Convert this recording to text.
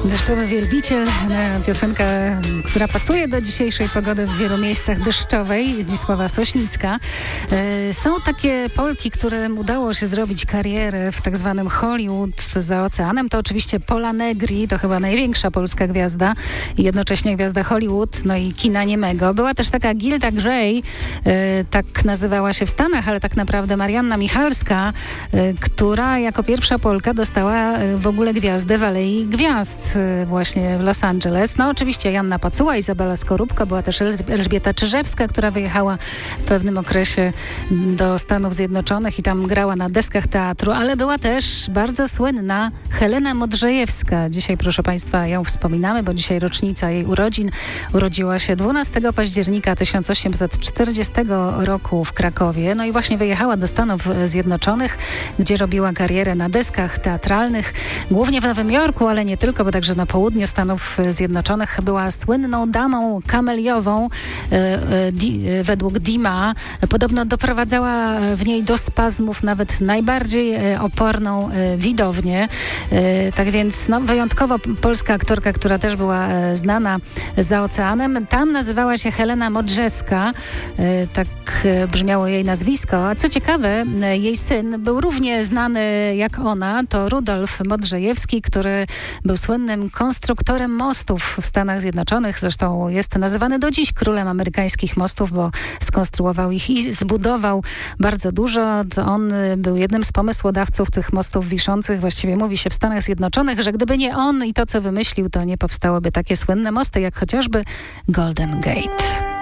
Deszczowy wielbiciel, piosenka, która pasuje do dzisiejszej pogody w wielu miejscach deszczowej, Zdzisława Sośnicka. Są takie Polki, którym udało się zrobić karierę w tak zwanym Hollywood za oceanem. To oczywiście Pola Negri, to chyba największa polska gwiazda i jednocześnie gwiazda Hollywood, no i kina niemego. Była też taka Gilda Gray, tak nazywała się w Stanach, ale tak naprawdę Marianna Michalska, która jako pierwsza Polka dostała w ogóle gwiazdę w Alei Gwiazd właśnie w Los Angeles. No oczywiście Joanna Pacuła, Izabela Skorupko, była też Elżbieta Czyżewska, która wyjechała w pewnym okresie do Stanów Zjednoczonych i tam grała na deskach teatru, ale była też bardzo słynna Helena Modrzejewska. Dzisiaj, proszę Państwa, ją wspominamy, bo dzisiaj rocznica jej urodzin. Urodziła się 12 października 1840 roku w Krakowie. No i właśnie wyjechała do Stanów Zjednoczonych, gdzie robiła karierę na deskach teatralnych, głównie w Nowym Jorku, ale nie tylko, bo także na południu Stanów Zjednoczonych. Była słynną damą kameliową według Dima. Podobno doprowadzała w niej do spazmów nawet najbardziej oporną widownię. Tak więc no, wyjątkowo polska aktorka, która też była znana za oceanem. Tam nazywała się Helena Modrzeska. Tak brzmiało jej nazwisko. A co ciekawe, jej syn był równie znany jak ona. To Rudolf Modrzejewski, który był słynnym konstruktorem mostów w Stanach Zjednoczonych. Zresztą jest nazywany do dziś królem amerykańskich mostów, bo skonstruował ich i zbudował bardzo dużo. To on był jednym z pomysłodawców tych mostów wiszących. Właściwie mówi się w Stanach Zjednoczonych, że gdyby nie on i to, co wymyślił, to nie powstałyby takie słynne mosty, jak chociażby Golden Gate.